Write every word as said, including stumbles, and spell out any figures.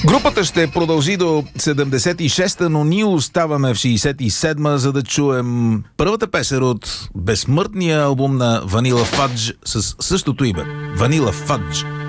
Групата ще продължи до седемдесет и шеста, но ние оставаме в шейсет и седма, за да чуем първата песен от безсмъртния албум на Vanilla Fudge с същото име – Vanilla Fudge.